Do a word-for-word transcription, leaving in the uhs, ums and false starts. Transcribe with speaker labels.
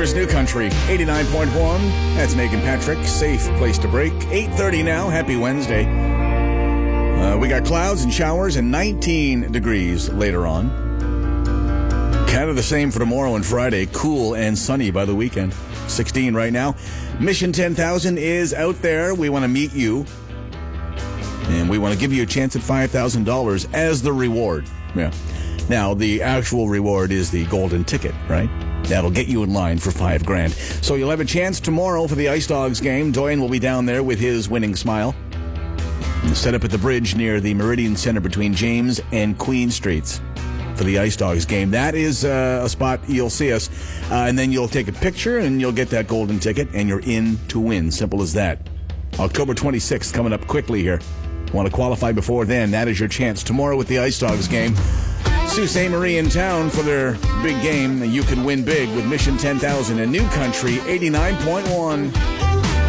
Speaker 1: Vancouver's New Country, eighty-nine point one. That's Megan Patrick. Safe place to break. eight thirty now. Happy Wednesday. Uh, we got clouds and showers and nineteen degrees later on. Kind of the same for tomorrow and Friday. Cool and sunny by the weekend. sixteen right now. Mission ten thousand is out there. We want to meet you. And we want to give you a chance at five thousand dollars as the reward. Yeah. Now, the actual reward is the golden ticket, right? That'll get you in line for five grand. So you'll have a chance tomorrow for the Ice Dogs game. Doyen will be down there with his winning smile. Set up at the bridge near the Meridian Center between James and Queen Streets for the Ice Dogs game. That is uh, a spot you'll see us. Uh, and then you'll take a picture and you'll get that golden ticket and you're in to win. Simple as that. October twenty-sixth coming up quickly here. Want to qualify before then? That is your chance tomorrow with the Ice Dogs game. Sault Ste. Marie in town for their big game. You can win big with Mission ten thousand and New Country eighty-nine point one.